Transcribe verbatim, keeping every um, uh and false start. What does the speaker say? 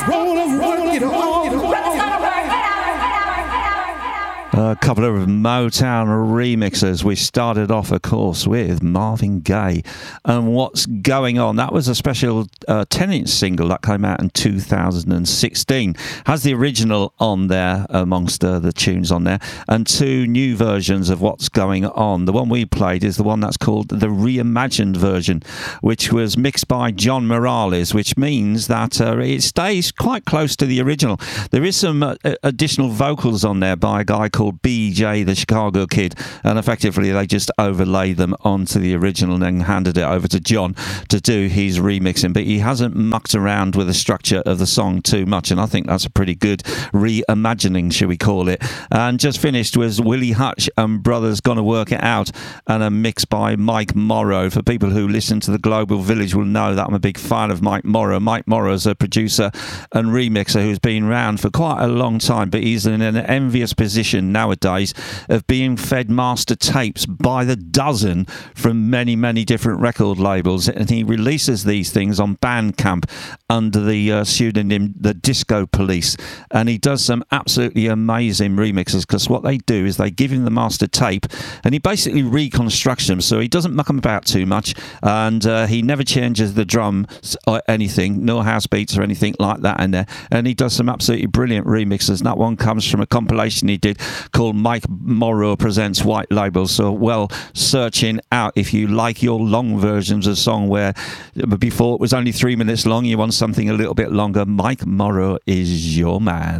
A couple of Motown remixes. We started off, of course, with Marvin Gaye and What's Going On. That was a special uh, ten-inch single that came out in two thousand sixteen. Has the original on there amongst uh, the tunes on there, and two new versions of What's Going On. The one we played is the one that's called the reimagined version, which was mixed by John Morales, which means that uh, it stays quite close to the original. There is some uh, additional vocals on there by a guy called B J the Chicago Kid, and effectively they just overlaid them onto the original and then handed it over to John to do his remixing. But he hasn't mucked around with the structure of the song too much, and I think that's a pretty good reimagining, shall we call it. And just finished was Willie Hutch and Brothers Gonna Work It Out, and a mix by Mike Morrow. For people who listen to the Global Village will know that I'm a big fan of Mike Morrow. Mike Morrow is a producer and remixer who's been around for quite a long time, but he's in an envious position nowadays of being fed master tapes by the dozen from many, many different record labels, and he releases these things on Bandcamp under the uh, pseudonym The Disco Police, and he does some absolutely amazing remixes, because what they do is they give him the master tape and he basically reconstructs them, so he doesn't muck them about too much, and uh, he never changes the drums or anything, no house beats or anything like that in there, and he does some absolutely brilliant remixes. And that one comes from a compilation he did called Mike Morrow Presents White Label, so well searching out if you like your long versions of song where before it was only three minutes long, you want something a little bit longer. Mike Morrow is your man.